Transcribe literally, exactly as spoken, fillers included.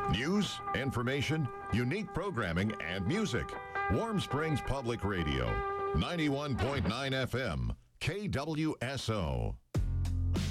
News, information, unique programming, and music. Warm Springs Public Radio, ninety-one point nine F M, K W S O.